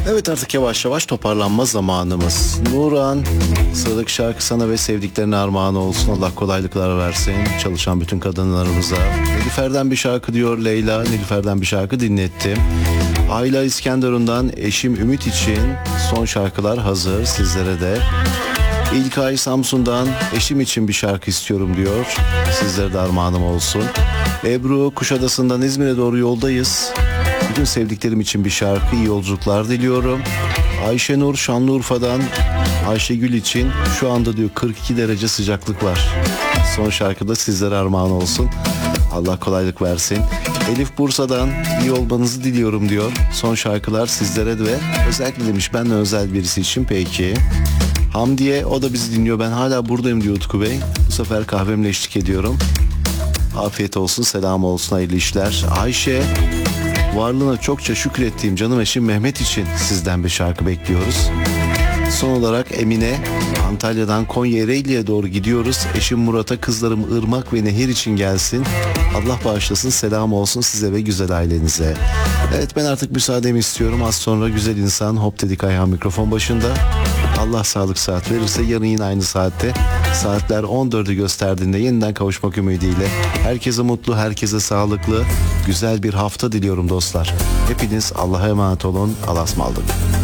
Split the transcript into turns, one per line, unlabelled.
Evet, artık yavaş yavaş toparlanma zamanımız. Nuran, sıradaki şarkı sana ve sevdiklerine armağan olsun. Allah kolaylıklar versin çalışan bütün kadınlarımıza. Nilüfer'den bir şarkı diyor Leyla. Nilüfer'den bir şarkı dinlettim. Ayla İskenderun'dan eşim Ümit için son şarkılar hazır sizlere de. İlkay Samsun'dan eşim için bir şarkı istiyorum diyor. Sizlere de armağanım olsun. Ebru Kuşadası'ndan İzmir'e doğru yoldayız. Bütün sevdiklerim için bir şarkı, iyi yolculuklar diliyorum. Ayşenur Şanlıurfa'dan Ayşegül için şu anda diyor 42 derece sıcaklık var. Son şarkıda sizlere armağan olsun. Allah kolaylık versin. Elif Bursa'dan iyi olmanızı diliyorum diyor. Son şarkılar sizlere de ve özellikle demiş benden özel birisi için peki. Hamdiye, o da bizi dinliyor. Ben hala buradayım diyor Utku Bey. Bu sefer kahvemle eşlik ediyorum. Afiyet olsun, selam olsun, hayırlı işler. Ayşe, varlığına çokça şükrettiğim canım eşim Mehmet için sizden bir şarkı bekliyoruz. Son olarak Emine, Antalya'dan Konya Ereğli'ye doğru gidiyoruz. Eşim Murat'a kızlarım Irmak ve Nehir için gelsin. Allah bağışlasın, selam olsun size ve güzel ailenize. Evet, ben artık müsaademi istiyorum. Az sonra güzel insan Hop dedik Ayhan mikrofon başında. Allah sağlık saat verirse yarın yine aynı saatte, saatler 14'ü gösterdiğinde yeniden kavuşmak ümidiyle herkese mutlu, herkese sağlıklı, güzel bir hafta diliyorum dostlar. Hepiniz Allah'a emanet olun. Allah'a ısmarladık.